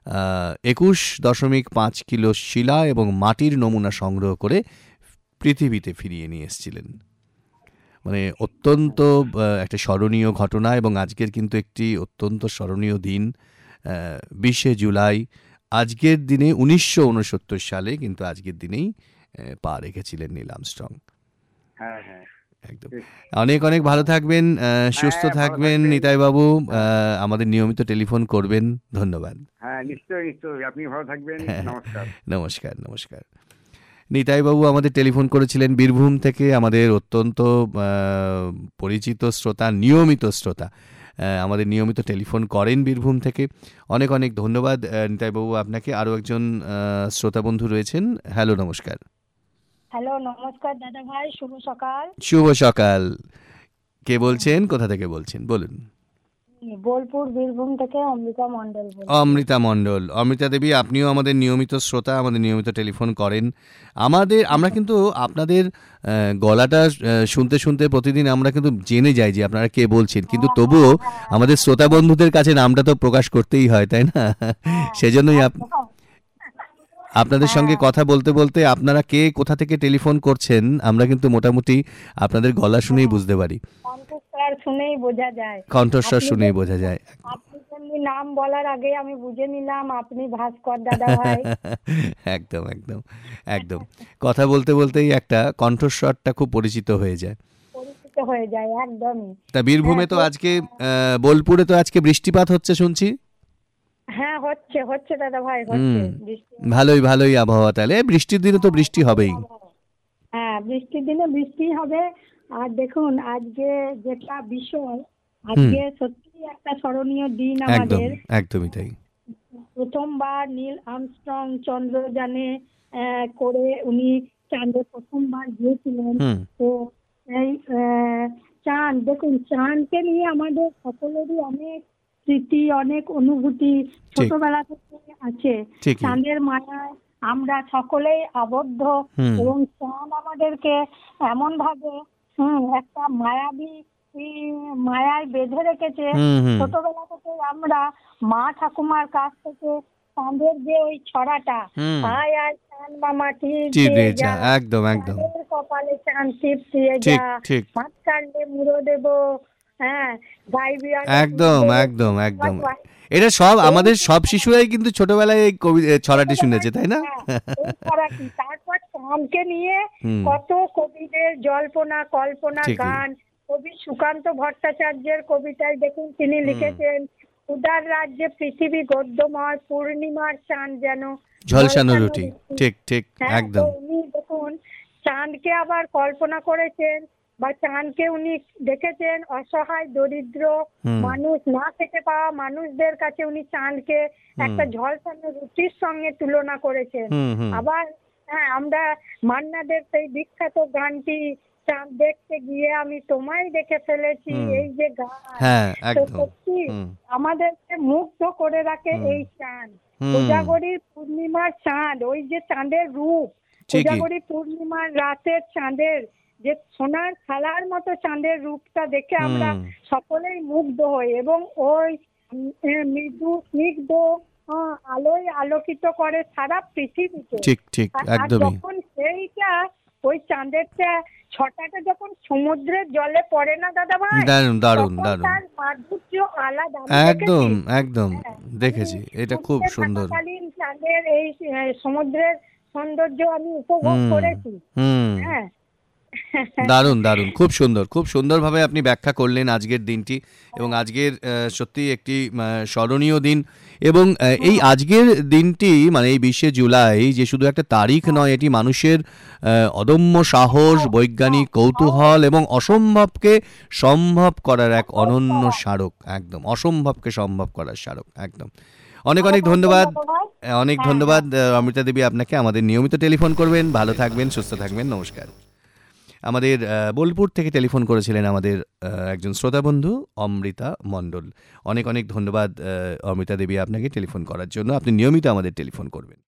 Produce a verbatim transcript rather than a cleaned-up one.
একুশ দশমিক পাঁচ কিলো শিলা এবং মাটির নমুনা সংগ্রহ করে পৃথিবীতে ফিরিয়ে নিয়ে এসেছিলেন। মানে অত্যন্ত একটা স্মরণীয় ঘটনা, এবং আজকের কিন্তু একটি অত্যন্ত স্মরণীয় দিন, বিশে জুলাই। আজকের দিনে উনিশশো উনসত্তর সালে কিন্তু আজকের দিনেই পা রেখেছিলেন নীল আর্মস্ট্রং। হ্যাঁ হ্যাঁ একদম। অনেক অনেক ভালো থাকবেন, সুস্থ থাকবেন নিতাই বাবু, আমাদের নিয়মিত টেলিফোন করবেন। ধন্যবাদ। হ্যাঁ নিশ্চয়ই নিশ্চয়ই, আপনি ভালো থাকবেন। নমস্কার নমস্কার নমস্কার। নিতাই বাবু আমাদের টেলিফোন করেছিলেন বীরভূম থেকে, আমাদের অত্যন্ত পরিচিত শ্রোতা, নিয়মিত শ্রোতা, আমাদের নিয়মিত টেলিফোন করেন বীরভূম থেকে। অনেক অনেক ধন্যবাদ নিতাই বাবু আপনাকে। আরও একজন শ্রোতা বন্ধু রয়েছেন। হ্যালো, নমস্কার। হ্যালো, নমস্কার দাদা ভাই, শুভ সকাল। শুভ সকাল। কে বলছেন, কোথা থেকে বলছেন বলুন? বোলপুর বীরভূম থেকে অমৃতা মণ্ডল। অমৃতা মণ্ডল। অমৃতা দেবী, আপনিও আমাদের নিয়মিত শ্রোতা, আমাদের নিয়মিত টেলিফোন করেন। আমাদের আমরা কিন্তু আপনাদের গলাটা শুনতে শুনতে প্রতিদিন আমরা কিন্তু জেনে যাই যে আপনারা কে বলছেন, কিন্তু তবুও আমাদের শ্রোতা বন্ধুদের কাছে নামটা তো প্রকাশ করতেই হয়, তাই না? সেজন্যই আপনাদের সঙ্গে কথা বলতে বলতে আপনারা কে কোথা থেকে টেলিফোন করছেন আমরা কিন্তু মোটামুটি আপনাদের গলা শুনেই বুঝতে পারি, কণ্ঠস্বর শুনেই বোঝা যায়। কণ্ঠস্বর শুনেই বোঝা যায়। আপনি নাম বলার আগে আমি বুঝে নিলাম আপনি ভাস্কর দাদা ভাই। একদম একদম একদম। কথা বলতে বলতেই একটা কণ্ঠস্বরটা খুব পরিচিত হয়ে যায়, পরিচিত হয়ে যায় একদমই। তা বীরভূমে তো আজকে, বোলপুরে তো আজকে বৃষ্টিপাত হচ্ছে শুনছি। হ্যাঁ হচ্ছে হচ্ছে দাদা ভাই, হচ্ছে। ভালোই ভালোই আবহাওয়া, তাহলে বৃষ্টির দিনে তো বৃষ্টি হবেই। হ্যাঁ, বৃষ্টির দিনে বৃষ্টি হবে। আর দেখুন আজকে যেটা বিষয়, আজকে সত্যি একটা স্মরণীয় দিন আমাদের। একদমই তাই। প্রথমবার নীল আর্মস্ট্রং চন্দ্রযানে করে উনি চাঁদে প্রথমবার গিয়েছিলেন। তো এই চাঁদ, দেখুন চাঁদকে নিয়ে আমাদের সকলেরই অনেক স্মৃতি, অনেক অনুভূতি ছোটবেলা থেকে আছে। চাঁদের মায়ায় আমরা সকলেই আবদ্ধ, এবং চাঁদ আমাদেরকে এমন ভাবে হম একটা মায়াবী মায়ায় বেঁধে রেখেছে। ছোটবেলা থেকে আমরা মা ঠাকুমার কাছ থেকে চাঁদের যে ওই ছড়াটা, আয় আয় চাঁদ মামা টিপে যা, একদম একদম, কপালে চাঁদ টিপে যা, মাছ কাটলে মুড়ো দেব, হ্যাঁ গাইবি, একদম একদম একদম। এটা সব আমাদের সব শিশুরাই কিন্তু ছোটবেলায় এই কবি ছড়াটি শুনেছে, তাই না? তারপর চাঁদকে নিয়ে কত কবিদের জল্পনা কল্পনা গান। কবি সুকান্ত ভট্টাচার্যের কবিতায় দেখুন তিনি লিখেছেন, উদার রাজ্যে পৃথিবী গদ্যময়, পূর্ণিমার চাঁদ যেন ঝলসানো রুটি। ঠিক ঠিক একদম। উনি দেখুন চাঁদকে আবার কল্পনা করেছেন, বা চাঁদকে উনি দেখেছেন অসহায় দরিদ্র মানুষ, না খেতে পাওয়া মানুষদের কাছে উনি চাঁদকে একটা ঝলসানো রুটির সঙ্গে তুলনা করেছেন। আবার হ্যাঁ, আমরা মান্নাদের সেই বিখ্যাত গানটি চাঁদ দেখতে গিয়ে আমি তোমায় দেখে ফেলেছি, এই যে গান, সত্যি আমাদেরকে মুগ্ধ করে রাখে এই চাঁদ। কোজাগরীর পূর্ণিমার চাঁদ, ওই যে চাঁদের রূপ, কোজাগরী পূর্ণিমার রাতের চাঁদের যে সোনার থালার মতো চাঁদের রূপটা দেখে আমরা সকলেই মুগ্ধ হই, এবং ওই মৃদু স্নিগ্ধ আলোয় আলোকিত করে সারা পৃথিবীকে। ঠিক ঠিক একদমই। যখন সেইটা ওই চাঁদেরটা ছটাটা যখন সমুদ্রের জলে পড়ে না দাদা ভাই, দারুণ দারুণ দারুণ, তার মাধুর্য আলাদা। একদম একদম দেখেছি, এটা খুব সুন্দর। চাঁদের এই সমুদ্রের সৌন্দর্য আমি উপভোগ করেছি। হ্যাঁ, দারুণ দারুণ, খুব সুন্দর, খুব সুন্দরভাবে আপনি ব্যাখ্যা করলেন আজকের দিনটি, এবং আজকের সত্যি একটি স্মরণীয় দিন। এবং এই আজকের দিনটি মানে এই বিশে জুলাই যে শুধু একটা তারিখ নয়, এটি মানুষের অদম্য সাহস, বৈজ্ঞানিক কৌতূহল এবং অসম্ভবকে সম্ভব করার এক অনন্য স্মারক। একদম অসম্ভবকে সম্ভব করার স্মারক। একদম। অনেক অনেক ধন্যবাদ, অনেক ধন্যবাদ অমৃতা দেবী আপনাকে। আমাদের নিয়মিত টেলিফোন করবেন। ভালো থাকবেন, সুস্থ থাকবেন। নমস্কার। আমাদের বোলপুর থেকে টেলিফোন করেছিলেন আমাদের একজন শ্রোতা বন্ধু অমৃতা মণ্ডল। অনেক অনেক ধন্যবাদ অমৃতা দেবী আপনাকে টেলিফোন করার জন্য। আপনি নিয়মিত আমাদের টেলিফোন করবেন।